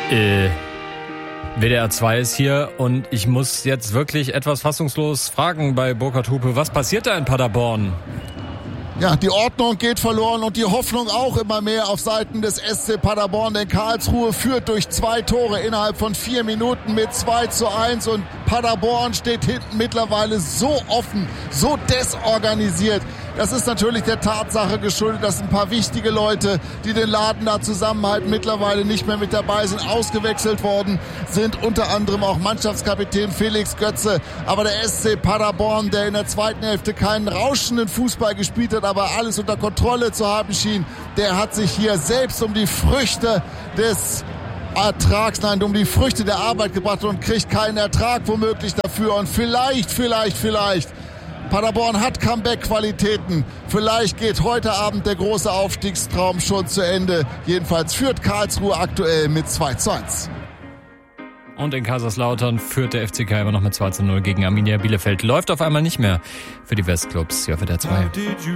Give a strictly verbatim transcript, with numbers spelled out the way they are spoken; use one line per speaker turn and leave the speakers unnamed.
Äh, W D R zwei ist hier und ich muss jetzt wirklich etwas fassungslos fragen bei Burkhard Hupe. Was passiert da in Paderborn?
Ja, die Ordnung geht verloren und die Hoffnung auch immer mehr auf Seiten des S C Paderborn, denn Karlsruhe führt durch zwei Tore innerhalb von vier Minuten mit zwei zu eins und Paderborn steht hinten mittlerweile so offen, so desorganisiert. Das ist natürlich der Tatsache geschuldet, dass ein paar wichtige Leute, die den Laden da zusammenhalten, mittlerweile nicht mehr mit dabei sind, ausgewechselt worden sind. Unter anderem auch Mannschaftskapitän Felix Götze. Aber der S C Paderborn, der in der zweiten Hälfte keinen rauschenden Fußball gespielt hat, aber alles unter Kontrolle zu haben schien, der hat sich hier selbst um die Früchte des Ertrags, nein, um die Früchte der Arbeit gebracht und kriegt keinen Ertrag womöglich dafür. Und vielleicht, vielleicht, vielleicht Paderborn hat Comeback-Qualitäten. Vielleicht geht heute Abend der große Aufstiegstraum schon zu Ende. Jedenfalls führt Karlsruhe aktuell mit zwei zu eins.
Und in Kaiserslautern führt der F C K immer noch mit zwei zu null gegen Arminia Bielefeld. Läuft auf einmal nicht mehr für die Westclubs. Ja, für der zwei.